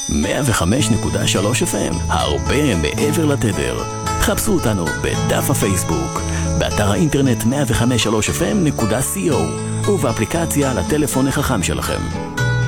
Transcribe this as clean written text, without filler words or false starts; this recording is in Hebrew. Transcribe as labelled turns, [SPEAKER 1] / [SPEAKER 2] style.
[SPEAKER 1] 105.3 FM, הרבה מעבר לתדר. חפשו אותנו בדף הפייסבוק, באתר האינטרנט 105.3fm.co ובאפליקציה לטלפון החכם שלכם.